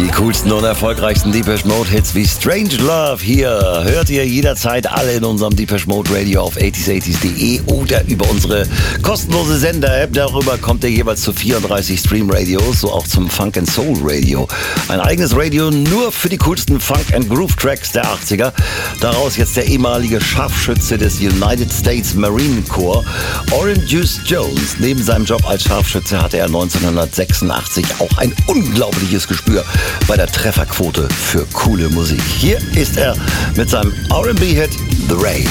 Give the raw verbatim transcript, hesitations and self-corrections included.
Die coolsten und erfolgreichsten Depeche Mode Hits wie Strange Love hier hört ihr jederzeit alle in unserem Depeche Mode Radio auf achtzig achtzig punkt de oder über unsere kostenlose Sender-App. Darüber kommt ihr jeweils zu vierunddreißig Stream-Radios, so auch zum Funk and Soul Radio. Ein eigenes Radio nur für die coolsten Funk and Groove Tracks der achtziger. Daraus jetzt der ehemalige Scharfschütze des United States Marine Corps, Orrin Juice Jones. Neben seinem Job als Scharfschütze hatte er neunzehnhundertsechsundachtzig auch ein unglaubliches Gespür bei der Trefferquote für coole Musik. Hier ist er mit seinem R and B-Hit The Rain.